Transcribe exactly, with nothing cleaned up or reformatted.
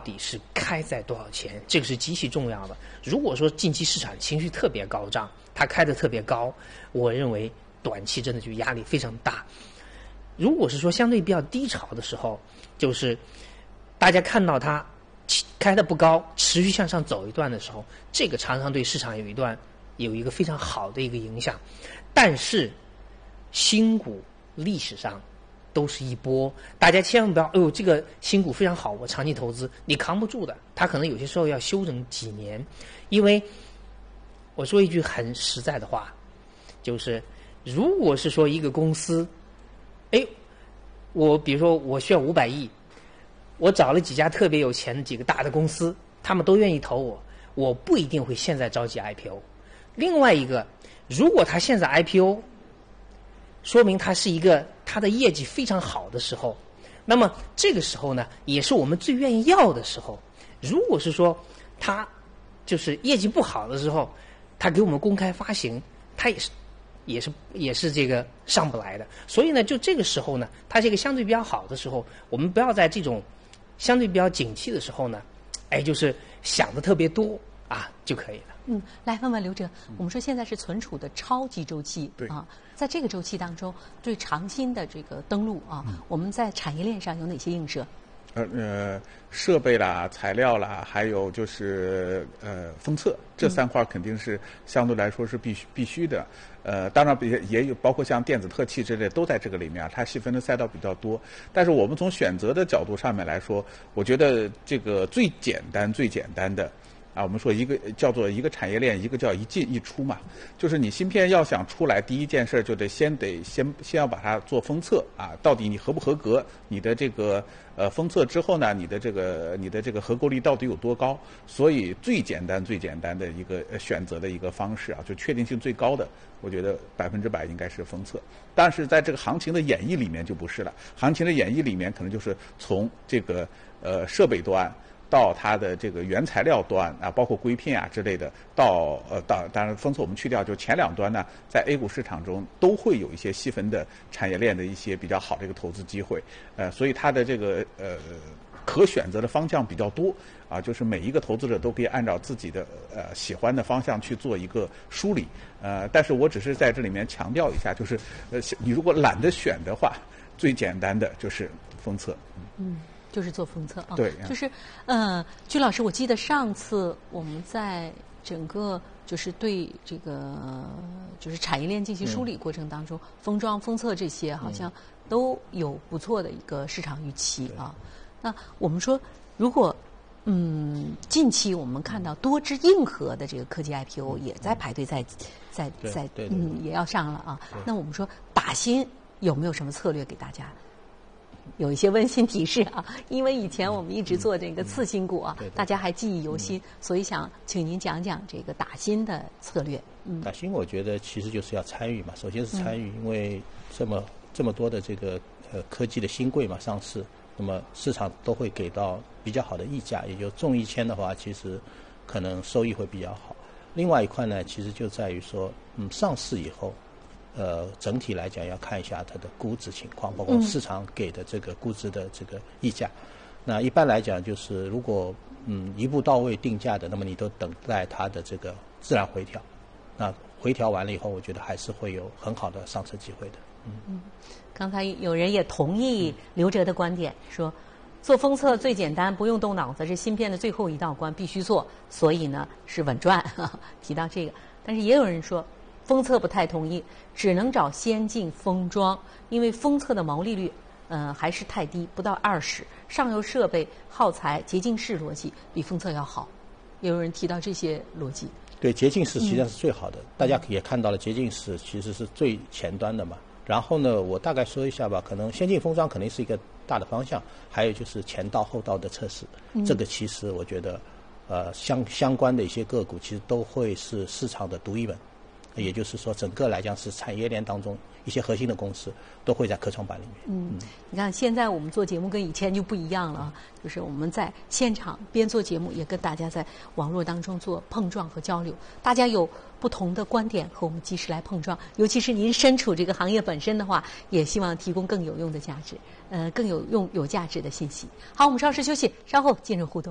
底是开在多少钱，这个是极其重要的。如果说近期市场情绪特别高涨，它开得特别高，我认为短期真的就压力非常大。如果是说相对比较低潮的时候，就是大家看到它开得不高，持续向上走一段的时候，这个常常对市场有一段有一个非常好的一个影响。但是新股历史上都是一波，大家千万不要，哎呦，这个新股非常好，我长期投资，你扛不住的，它可能有些时候要休整几年。因为我说一句很实在的话，就是如果是说一个公司，哎，我比如说我需要五百亿，我找了几家特别有钱的几个大的公司，他们都愿意投我，我不一定会现在着急 I P O。另外一个，如果他现在 I P O， 说明他是一个他的业绩非常好的时候，那么这个时候呢，也是我们最愿意要的时候。如果是说他就是业绩不好的时候，他给我们公开发行，他也是也是也是这个上不来的。所以呢，就这个时候呢，它这个相对比较好的时候，我们不要在这种相对比较景气的时候呢，哎，就是想的特别多啊就可以了。 嗯，来问问刘哲，我们说现在是存储的超级周期对啊，在这个周期当中，对长鑫的这个登陆啊，嗯、我们在产业链上有哪些映射？ 呃呃，设备啦、材料啦，还有就是呃封测，这三块肯定是相对来说是必须必须的。呃，当然也也有包括像电子特器之类都在这个里面，它细分的赛道比较多。但是我们从选择的角度上面来说，我觉得这个最简单最简单的。啊，我们说一个叫做一个产业链，一个叫一进一出嘛，就是你芯片要想出来，第一件事就得先得先先要把它做封测啊，到底你合不合格？你的这个呃封测之后呢，你的这个你的这个合格率到底有多高？所以最简单最简单的一个选择的一个方式啊，就确定性最高的，我觉得百分之百应该是封测。但是在这个行情的演绎里面就不是了，行情的演绎里面可能就是从这个呃设备端。到它的这个原材料端啊，包括硅片啊之类的，到呃到当然封测我们去掉，就前两端呢，在 A 股市场中都会有一些细分的产业链的一些比较好的一个投资机会，呃，所以它的这个呃可选择的方向比较多啊，就是每一个投资者都可以按照自己的呃喜欢的方向去做一个梳理，呃，但是我只是在这里面强调一下，就是呃你如果懒得选的话，最简单的就是封测。 嗯。就是做封测啊， 对， 就是呃，居老师，我记得上次我们在整个就是对这个就是产业链进行梳理过程当中，嗯、封装、封测这些好像都有不错的一个市场预期啊。那我们说，如果嗯近期我们看到多只硬核的这个科技 I P O 也在排队在在在嗯也要上了啊，那我们说打新有没有什么策略给大家？有一些温馨提示啊，因为以前我们一直做这个次新股啊， 嗯、对对大家还记忆犹新，嗯、所以想请您讲讲这个打新的策略。 嗯，打新我觉得其实就是要参与嘛，首先是参与，嗯、因为这么这么多的这个呃科技的新贵嘛上市，那么市场都会给到比较好的溢价，也就中一千的话，其实可能收益会比较好。另外一块呢，其实就在于说，嗯，上市以后。呃，整体来讲要看一下它的估值情况，包括市场给的这个估值的这个溢价。嗯、那一般来讲，就是如果嗯一步到位定价的，那么你都等待它的这个自然回调。那回调完了以后，我觉得还是会有很好的上车机会的。嗯嗯，刚才有人也同意刘哲的观点，说做封测最简单，不用动脑子，是芯片的最后一道关，必须做，所以呢是稳赚。呵呵提到这个，但是也有人说。封测不太同意，只能找先进封装，因为封测的毛利率，呃，还是太低，不到二十。上游设备、耗材、洁净室逻辑比封测要好。也有人提到这些逻辑。 对，洁净室实际上是最好的，嗯、大家也看到了，洁净室其实是最前端的嘛。然后呢，我大概说一下吧，可能先进封装肯定是一个大的方向，还有就是前道后道的测试，嗯、这个其实我觉得，呃，相相关的一些个股其实都会是市场的独一本。也就是说，整个来讲是产业链当中一些核心的公司都会在科创板里面。 嗯，你看现在我们做节目跟以前就不一样了，就是我们在现场边做节目，也跟大家在网络当中做碰撞和交流。大家有不同的观点和我们及时来碰撞，尤其是您身处这个行业本身的话，也希望提供更有用的价值，呃，更有用有价值的信息。好，我们稍事休息，稍后进入互动。